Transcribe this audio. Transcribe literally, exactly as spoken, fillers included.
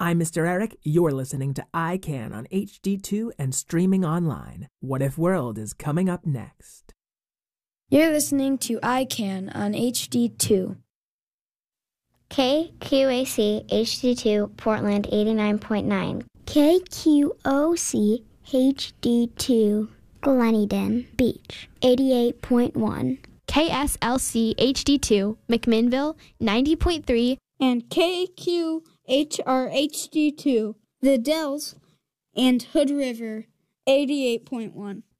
I'm Mister Eric. You're listening to I Can on H D two and streaming online. What If World is coming up next. You're listening to I Can on H D two. K Q A C H D two Portland eighty-nine point nine. K Q O C H D two Gleneden Beach eighty-eight point one. K S L C H D two McMinnville ninety point three. And K Q H R H D two The Dells and Hood River eighty-eight point one.